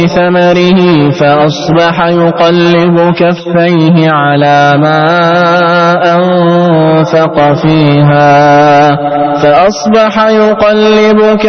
ثمره فأصبح يقلب كفيه على ما أنفق فيها